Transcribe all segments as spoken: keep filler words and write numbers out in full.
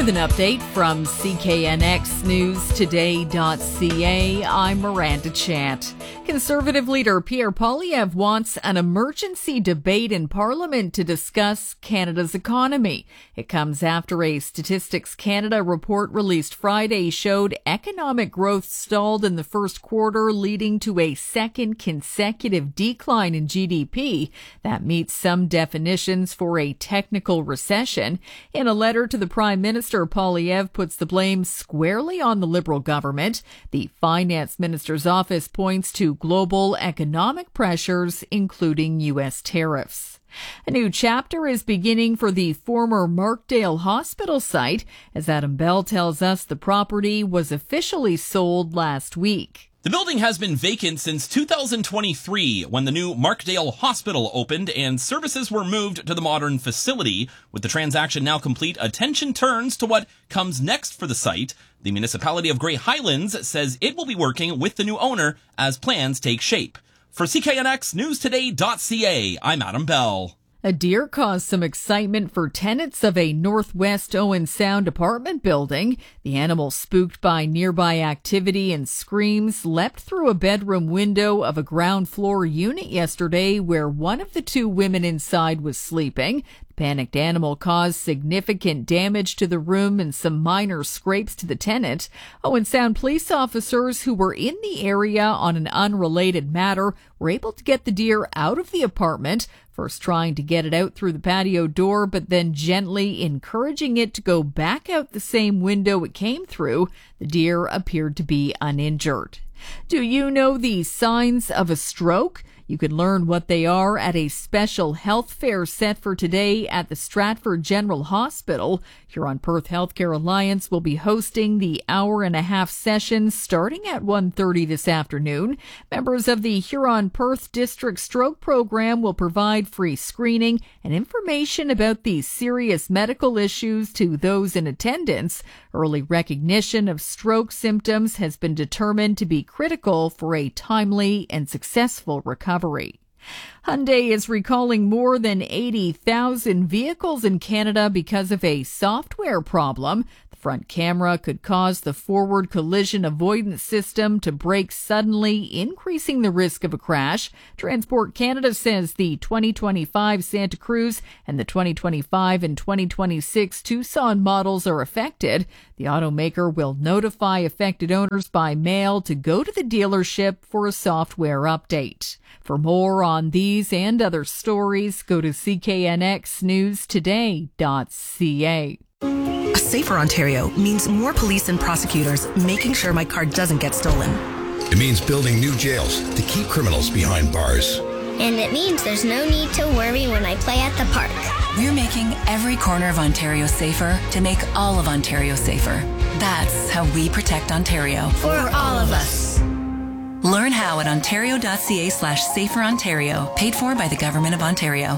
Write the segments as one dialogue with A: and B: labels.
A: With an update from C K N X News Today dot C A, I'm Miranda Chant. Conservative leader Pierre Poilievre wants an emergency debate in Parliament to discuss Canada's economy. It comes after a Statistics Canada report released Friday showed economic growth stalled in the first quarter, leading to a second consecutive decline in G D P. That meets some definitions for a technical recession. In a letter to the Prime Minister, Poilievre puts the blame squarely on the Liberal government. The Finance Minister's office points to global economic pressures, including U S tariffs. A new chapter is beginning for the former Markdale Hospital site, as Adam Bell tells us the property was officially sold last week.
B: The building has been vacant since two thousand twenty-three, when the new Markdale Hospital opened and services were moved to the modern facility. With the transaction now complete, attention turns to what comes next for the site. The municipality of Grey Highlands says it will be working with the new owner as plans take shape. For C K N X News Today dot C A, I'm Adam Bell.
A: A deer caused some excitement for tenants of a Northwest Owen Sound apartment building. The animal, spooked by nearby activity and screams, leapt through a bedroom window of a ground floor unit yesterday where one of the two women inside was sleeping. The panicked animal caused significant damage to the room and some minor scrapes to the tenant. Owen Sound police officers who were in the area on an unrelated matter were able to get the deer out of the apartment, first trying to get it out through the patio door, but then gently encouraging it to go back out the same window it came through. The deer appeared to be uninjured. Do you know the signs of a stroke? You can learn what they are at a special health fair set for today at the Stratford General Hospital. Huron Perth Healthcare Alliance will be hosting the hour and a half session starting at one thirty this afternoon. Members of the Huron Perth District Stroke Program will provide free screening and information about these serious medical issues to those in attendance. Early recognition of stroke symptoms has been determined to be critical for a timely and successful recovery. Hyundai is recalling more than eighty thousand vehicles in Canada because of a software problem. The front camera could cause the forward collision avoidance system to break suddenly, increasing the risk of a crash. Transport Canada says the twenty twenty-five Santa Cruz and the twenty twenty-five and twenty twenty-six Tucson models are affected. The automaker will notify affected owners by mail to go to the dealership for a software update. For more on these and other stories, go to C K N X News Today dot C A.
C: A safer Ontario means more police and prosecutors making sure my car doesn't get stolen.
D: It means building new jails to keep criminals behind bars.
E: And it means there's no need to worry when I play at the park.
F: We're making every corner of Ontario safer to make all of Ontario safer. That's how we protect Ontario.
E: For all of us.
F: Learn how at ontario dot C A slash safer Ontario. Paid for by the Government of Ontario.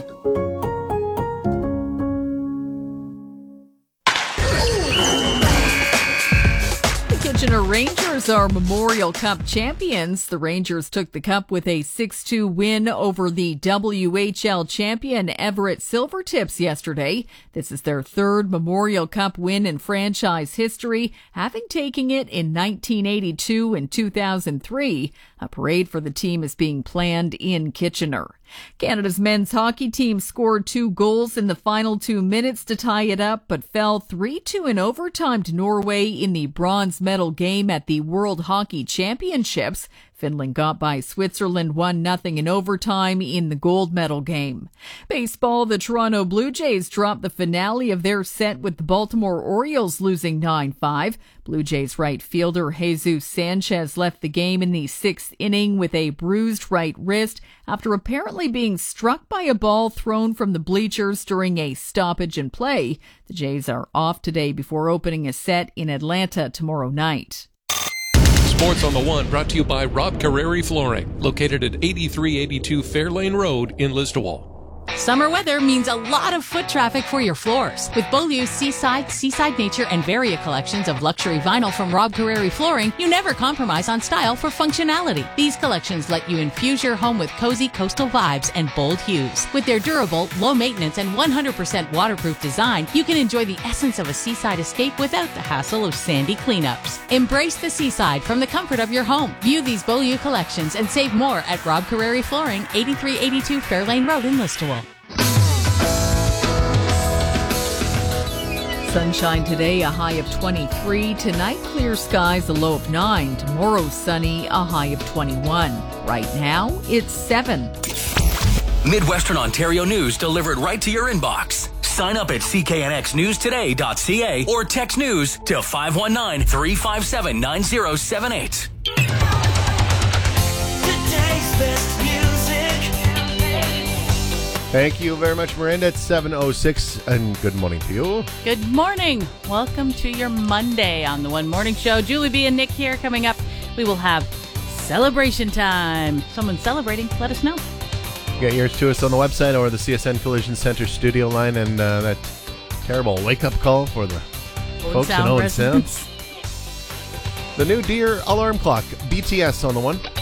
A: Kitchener Rangers are Memorial Cup champions. The Rangers took the cup with a six two win over the W H L champion Everett Silvertips yesterday. This is their third Memorial Cup win in franchise history, having taken it in nineteen eighty-two and two thousand three. A parade for the team is being planned in Kitchener. Canada's men's hockey team scored two goals in the final two minutes to tie it up, but fell three two in overtime to Norway in the bronze medal game at the World Hockey Championships. Finland got by Switzerland one nothing in overtime in the gold medal game. Baseball, the Toronto Blue Jays dropped the finale of their set with the Baltimore Orioles losing nine five. Blue Jays right fielder Jesus Sanchez left the game in the sixth inning with a bruised right wrist after apparently being struck by a ball thrown from the bleachers during a stoppage in play. The Jays are off today before opening a set in Atlanta tomorrow night.
G: Sports on the One brought to you by Rob Carreri Flooring, located at eighty-three eighty-two Fairlane Road in Listowel.
H: Summer weather means a lot of foot traffic for your floors. With Beaulieu's Seaside, Seaside Nature, and Varia collections of luxury vinyl from Rob Carreri Flooring, you never compromise on style for functionality. These collections let you infuse your home with cozy coastal vibes and bold hues. With their durable, low maintenance, and one hundred percent waterproof design, you can enjoy the essence of a seaside escape without the hassle of sandy cleanups. Embrace the seaside from the comfort of your home. View these Beaulieu collections and save more at Rob Carreri Flooring, eighty-three eighty-two Fairlane Road in Listowel.
A: Sunshine today, a high of twenty-three. Tonight, clear skies, a low of nine. Tomorrow, sunny, a high of twenty-one. Right now, it's seven.
I: Midwestern Ontario news delivered right to your inbox. Sign up at c k n x news today dot c a or text news to five one nine, three five seven, nine zero seven eight.
J: Thank you very much, Miranda. It's seven oh six, and good morning to you.
H: Good morning. Welcome to your Monday on the One Morning Show. Julie B. and Nick here. Coming up, we will have celebration time. Someone celebrating, let us know.
J: Get yours to us on the website or the C S N Collision Center studio line, and uh, that terrible wake-up call for the
H: Owen
J: folks in
H: Sound
J: Owen Sound.
H: residents.
J: The new Deer alarm clock, B T S on the one.